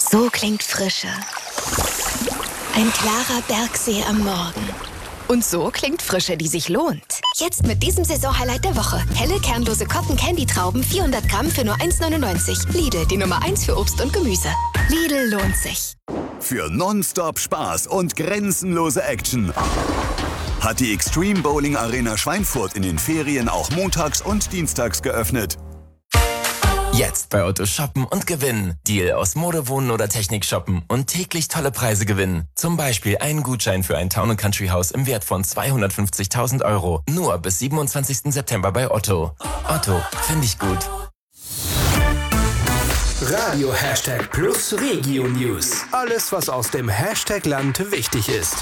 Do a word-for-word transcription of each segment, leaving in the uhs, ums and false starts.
So klingt Frische. Ein klarer Bergsee am Morgen. Und so klingt Frische, die sich lohnt. Jetzt mit diesem Saisonhighlight der Woche. Helle, kernlose Cotton-Candy-Trauben, vierhundert Gramm für nur eins neunundneunzig. Lidl, die Nummer eins für Obst und Gemüse. Lidl lohnt sich. Für nonstop Spaß und grenzenlose Action hat die Extreme Bowling Arena Schweinfurt in den Ferien auch montags und dienstags geöffnet. Jetzt bei Otto shoppen und gewinnen. Deal aus Mode, Wohnen oder Technik shoppen und täglich tolle Preise gewinnen. Zum Beispiel einen Gutschein für ein Town and Country Haus im Wert von zweihundertfünfzigtausend Euro. Nur bis siebenundzwanzigsten September bei Otto. Otto, finde ich gut. Radio Hashtag Plus Regio News. Alles, was aus dem Hashtag-Land wichtig ist.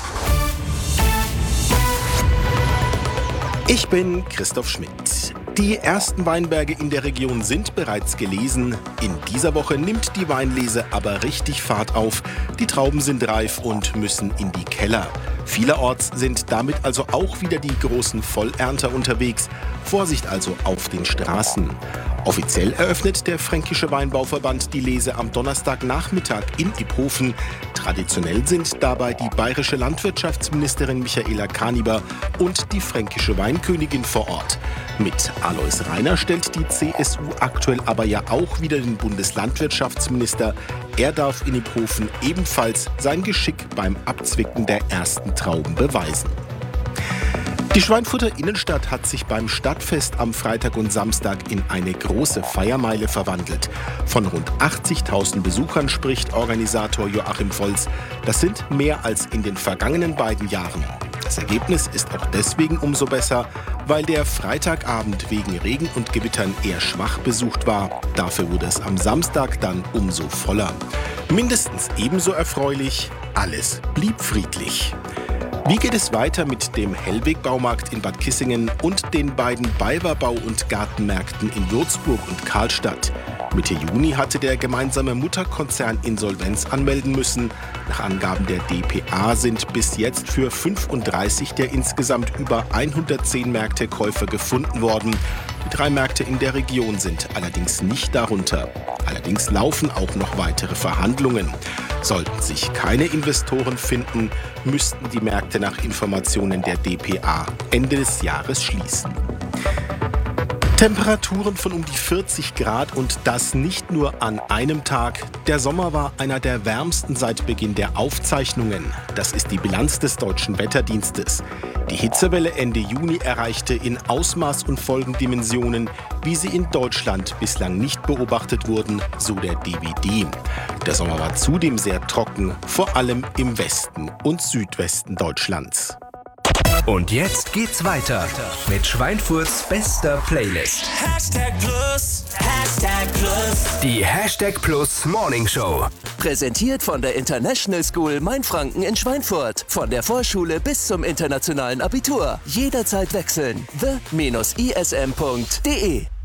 Ich bin Christoph Schmidt. Die ersten Weinberge in der Region sind bereits gelesen. In dieser Woche nimmt die Weinlese aber richtig Fahrt auf. Die Trauben sind reif und müssen in die Keller. Vielerorts sind damit also auch wieder die großen Vollernter unterwegs. Vorsicht also auf den Straßen. Offiziell eröffnet der Fränkische Weinbauverband die Lese am Donnerstagnachmittag in Iphofen. Traditionell sind dabei die bayerische Landwirtschaftsministerin Michaela Kaniber und die fränkische Weinkönigin vor Ort. Mit Alois Rainer stellt die C S U aktuell aber ja auch wieder den Bundeslandwirtschaftsminister. Er darf in Iphofen ebenfalls sein Geschick beim Abzwicken der ersten Trauben beweisen. Die Schweinfurter Innenstadt hat sich beim Stadtfest am Freitag und Samstag in eine große Feiermeile verwandelt. Von rund achtzigtausend Besuchern spricht Organisator Joachim Volz. Das sind mehr als in den vergangenen beiden Jahren. Das Ergebnis ist auch deswegen umso besser, weil der Freitagabend wegen Regen und Gewittern eher schwach besucht war. Dafür wurde es am Samstag dann umso voller. Mindestens ebenso erfreulich, alles blieb friedlich. Wie geht es weiter mit dem Hellweg-Baumarkt in Bad Kissingen und den beiden BayWa Bau- und Gartenmärkten in Würzburg und Karlstadt? Mitte Juni hatte der gemeinsame Mutterkonzern Insolvenz anmelden müssen. Nach Angaben der D P A sind bis jetzt für fünfunddreißig der insgesamt über hundertzehn Märkte Käufer gefunden worden. Die drei Märkte in der Region sind allerdings nicht darunter. Allerdings laufen auch noch weitere Verhandlungen. Sollten sich keine Investoren finden, müssten die Märkte nach Informationen der D P A Ende des Jahres schließen. Temperaturen von um die vierzig Grad und das nicht nur an einem Tag. Der Sommer war einer der wärmsten seit Beginn der Aufzeichnungen. Das ist die Bilanz des Deutschen Wetterdienstes. Die Hitzewelle Ende Juni erreichte in Ausmaß und Folgendimensionen, wie sie in Deutschland bislang nicht beobachtet wurden, so der D W D. Der Sommer war zudem sehr trocken, vor allem im Westen und Südwesten Deutschlands. Und jetzt geht's weiter mit Schweinfurts bester Playlist. Hashtag Plus, Hashtag Plus. Die Hashtag Plus Morning Show. Präsentiert von der International School Mainfranken in Schweinfurt. Von der Vorschule bis zum internationalen Abitur. Jederzeit wechseln. the Bindestrich i s m punkt d e